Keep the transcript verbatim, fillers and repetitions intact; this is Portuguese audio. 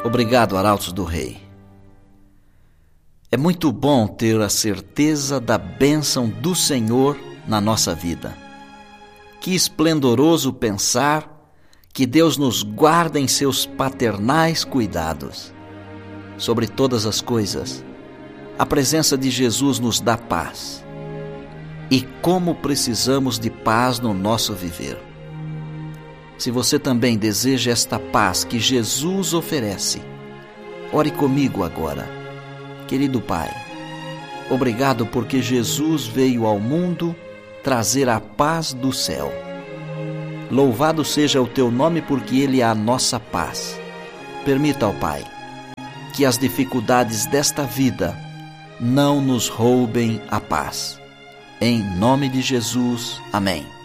Obrigado, Arautos do Rei. É muito bom ter a certeza da bênção do Senhor na nossa vida. Que esplendoroso pensar que Deus nos guarda em seus paternais cuidados. Sobre todas as coisas, a presença de Jesus nos dá paz. E como precisamos de paz no nosso viver. Se você também deseja esta paz que Jesus oferece, ore comigo agora. Querido Pai, obrigado porque Jesus veio ao mundo trazer a paz do céu. Louvado seja o teu nome porque Ele é a nossa paz. Permita ao Pai que as dificuldades desta vida não nos roubem a paz. Em nome de Jesus, amém.